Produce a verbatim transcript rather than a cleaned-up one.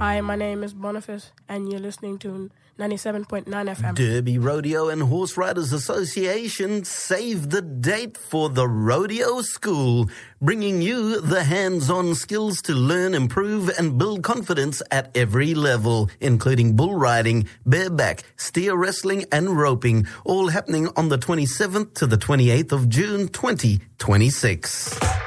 Hi, my name is Boniface, and you're listening to ninety-seven point nine F M. Derby Rodeo and Horse Riders Association save the date for the Rodeo School, bringing you the hands-on skills to learn, improve, and build confidence at every level, including bull riding, bareback, steer wrestling, and roping, all happening on the twenty-seventh to the twenty-eighth of June, twenty twenty-six.